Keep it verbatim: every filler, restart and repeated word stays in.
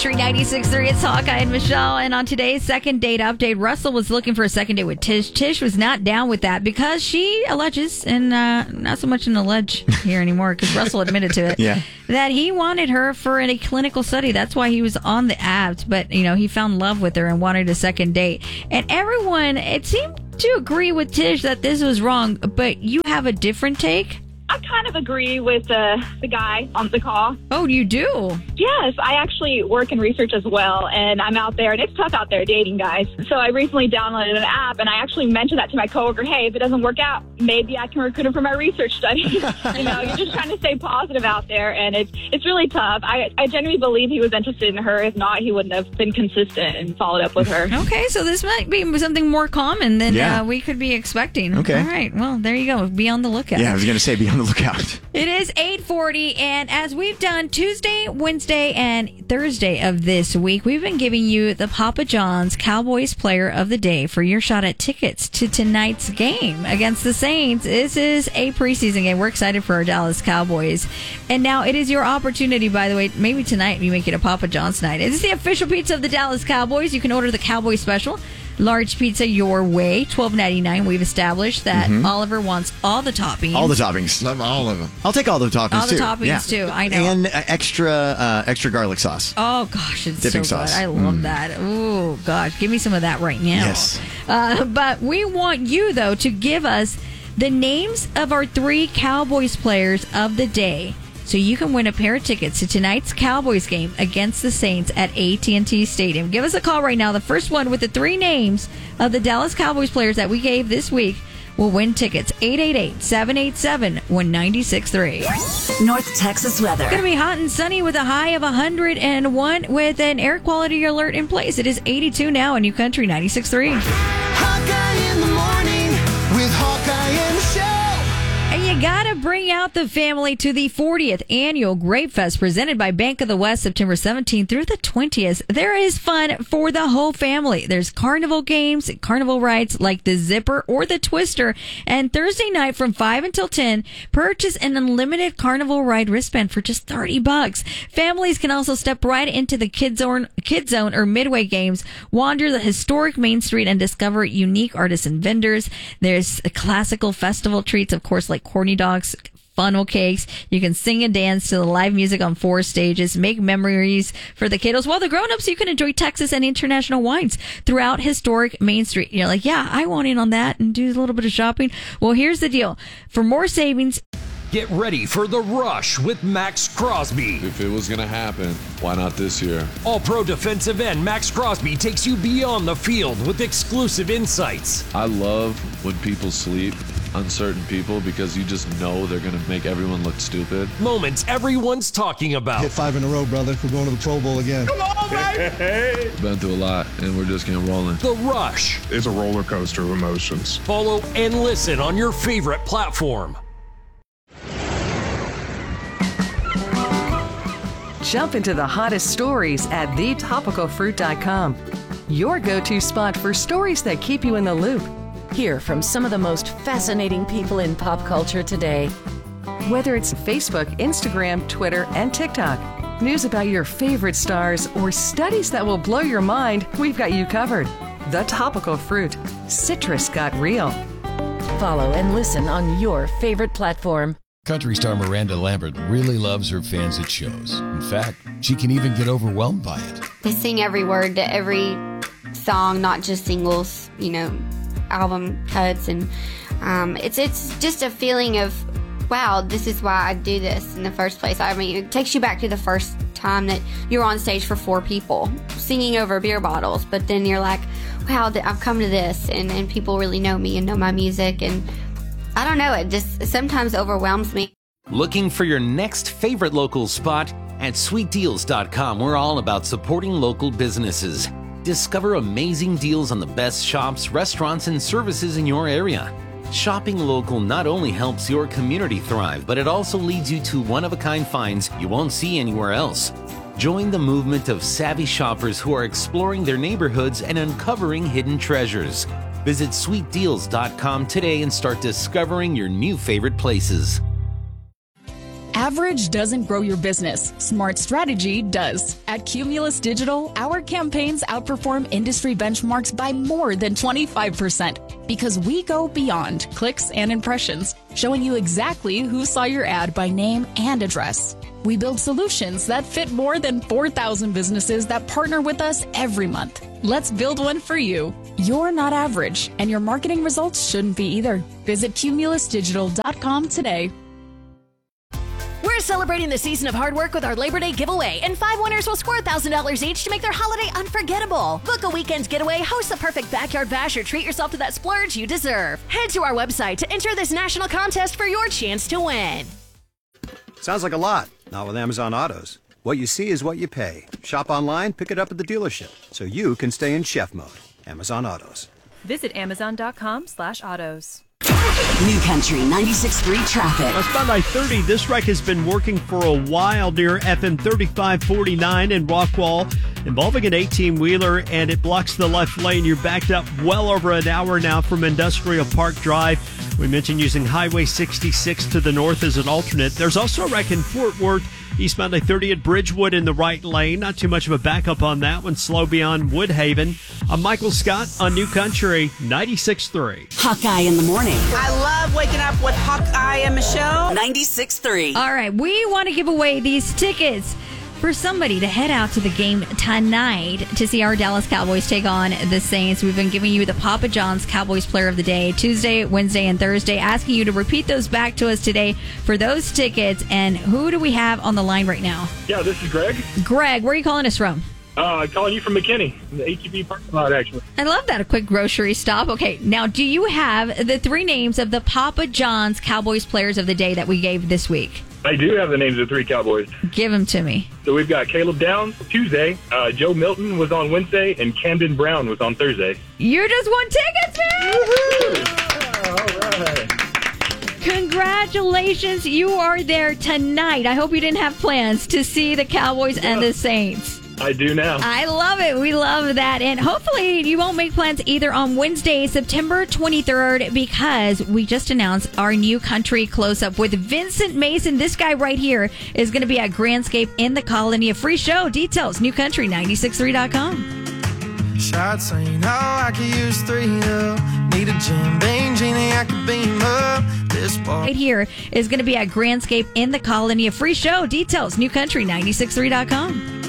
ninety-six point three, it's Hawkeye and Michelle. And on today's second date update, Russell was looking for a second date with Tish. Tish was not down with that because she alleges, and uh, not so much an allege here anymore because Russell admitted to it, yeah. that he wanted her for a clinical study. That's why he was on the apps. But, you know, he found love with her and wanted a second date. And everyone, it seemed to agree with Tish that this was wrong. But you have a different take? I kind of agree with uh, the guy on the call. Oh, you do? Yes, I actually work in research as well, and I'm out there, and it's tough out there dating, guys. So I recently downloaded an app, and I actually mentioned that to my coworker. Hey, if it doesn't work out, maybe I can recruit him for my research study. You know, you're just trying to stay positive out there, and it's it's really tough. I, I genuinely believe he was interested in her. If not, he wouldn't have been consistent and followed up with her. Okay, so this might be something more common than yeah. uh, we could be expecting. Okay. All right, well, there you go. Be on the lookout. Yeah, I was going to say be on the lookout. It is eight forty, and as we've done Tuesday, Wednesday, and Thursday of this week, we've been giving you the Papa John's Cowboys Player of the Day for your shot at tickets to tonight's game against the Saints. This is a preseason game. We're excited for our Dallas Cowboys. And now it is your opportunity, by the way, maybe tonight you make it a Papa John's night. It is the official pizza of the Dallas Cowboys. You can order the Cowboy Special. Large pizza your way, twelve ninety-nine. We've established that mm-hmm. Oliver wants all the toppings. All the toppings. Love all of them. I'll take all the toppings, all the too. toppings, yeah. too. I know. And uh, extra uh, extra garlic sauce. Oh, gosh, it's Dipping so sauce. good. I love mm. that. Oh, gosh, give me some of that right now. Yes. Uh, but we want you, though, to give us the names of our three Cowboys players of the day, so you can win a pair of tickets to tonight's Cowboys game against the Saints at A T and T Stadium. Give us a call right now. The first one with the three names of the Dallas Cowboys players that we gave this week will win tickets. eight eight eight, seven eight seven, one nine six three. North Texas weather. It's going to be hot and sunny with a high of one hundred one with an air quality alert in place. It is eighty-two now in New Country ninety-six point three. Hawkeye in the morning with Hawkeye and Michelle. And you gotta bring out the family to the fortieth annual Grape Fest presented by Bank of the West, September seventeenth through the twentieth. There is fun for the whole family. There's carnival games, carnival rides like the Zipper or the Twister. And Thursday night from five until ten, purchase an unlimited carnival ride wristband for just thirty bucks. Families can also step right into the Kids Zone, Kids Zone or Midway games, wander the historic Main Street and discover unique artisan vendors. There's classical festival treats, of course, like corny dogs, funnel cakes. You can sing and dance to the live music on four stages, make memories for the kiddos, while the grown-ups, you can enjoy Texas and international wines throughout historic Main Street. You're like, yeah, I want in on that and do a little bit of shopping. Well, here's the deal. For more savings, get ready for The Rush with Max Crosby. If it was going to happen, why not this year? All-pro defensive end Max Crosby takes you beyond the field with exclusive insights. I love when people sleep on certain people because you just know they're going to make everyone look stupid. Moments everyone's talking about. Hit five in a row, brother. We're going to the Pro Bowl again. Come on, baby! Been through a lot, and we're just getting rolling. The Rush. It's a roller coaster of emotions. Follow and listen on your favorite platform. Jump into the hottest stories at the topical fruit dot com. Your go-to spot for stories that keep you in the loop. Hear from some of the most fascinating people in pop culture today. Whether it's Facebook, Instagram, Twitter, and TikTok, news about your favorite stars, or studies that will blow your mind, we've got you covered. The Topical Fruit. Citrus got real. Follow and listen on your favorite platform. Country star Miranda Lambert really loves her fans at shows. In fact, she can even get overwhelmed by it. They sing every word to every song, not just singles, you know, album cuts, and um, it's it's just a feeling of, wow, this is why I do this in the first place. I mean, it takes you back to the first time that you're on stage for four people singing over beer bottles, but then you're like, wow, I've come to this, and, and people really know me and know my music, and I don't know, it just sometimes overwhelms me. Looking for your next favorite local spot? At sweet deals dot com, we're all about supporting local businesses. Discover amazing deals on the best shops, restaurants, and services in your area. Shopping local not only helps your community thrive, but it also leads you to one-of-a-kind finds you won't see anywhere else. Join the movement of savvy shoppers who are exploring their neighborhoods and uncovering hidden treasures. Visit sweet deals dot com today and start discovering your new favorite places. Average doesn't grow your business. Smart strategy does. At Cumulus Digital, our campaigns outperform industry benchmarks by more than twenty-five percent because we go beyond clicks and impressions, showing you exactly who saw your ad by name and address. We build solutions that fit more than four thousand businesses that partner with us every month. Let's build one for you. You're not average, and your marketing results shouldn't be either. Visit cumulus digital dot com today. We're celebrating the season of hard work with our Labor Day giveaway, and five winners will score one thousand dollars each to make their holiday unforgettable. Book a weekend's getaway, host the perfect backyard bash, or treat yourself to that splurge you deserve. Head to our website to enter this national contest for your chance to win. Sounds like a lot. Not with Amazon Autos. What you see is what you pay. Shop online, pick it up at the dealership, so you can stay in chef mode. Amazon Autos. Visit amazon.com slash autos. New Country ninety-six point three traffic. Westbound I thirty, this wreck has been working for a while near F M thirty-five forty-nine in Rockwall, involving an eighteen-wheeler, and it blocks the left lane. You're backed up well over an hour now from Industrial Park Drive. We mentioned using Highway sixty-six to the north as an alternate. There's also a wreck in Fort Worth, eastbound I thirty at Bridgewood in the right lane. Not too much of a backup on that one. Slow beyond Woodhaven. I'm Michael Scott on New Country ninety-six point three. Hawkeye in the morning. I love waking up with Hawkeye and Michelle. ninety-six point three. All right, we want to give away these tickets for somebody to head out to the game tonight to see our Dallas Cowboys take on the Saints. We've been giving you the Papa John's Cowboys Player of the Day Tuesday, Wednesday, and Thursday, asking you to repeat those back to us today for those tickets. And who do we have on the line right now? Yeah, this is Greg. Greg, where are you calling us from? Uh, calling you from McKinney, the H E B parking lot, actually. I love that, a quick grocery stop. Okay, now do you have the three names of the Papa John's Cowboys Players of the Day that we gave this week? I do have the names of three Cowboys. Give them to me. So we've got Caleb Downs Tuesday, uh, Joe Milton was on Wednesday, and Camden Brown was on Thursday. You just won tickets, man! Yeah, all right. Congratulations, you are there tonight. I hope you didn't have plans to see the Cowboys yeah. and the Saints. I do now. I love it. We love that. And hopefully you won't make plans either on Wednesday, September twenty-third, because we just announced our New Country close-up with Vincent Mason. This guy right here is going to be at Grandscape in the Colony. A free show. Details, new country ninety-six point three dot com. Shots saying, oh, I could use three up. Need a Jim Beam Genie, I could beam up. This ball. Right here is going to be at Grandscape in the Colony. A free show. Details, new country ninety-six point three dot com.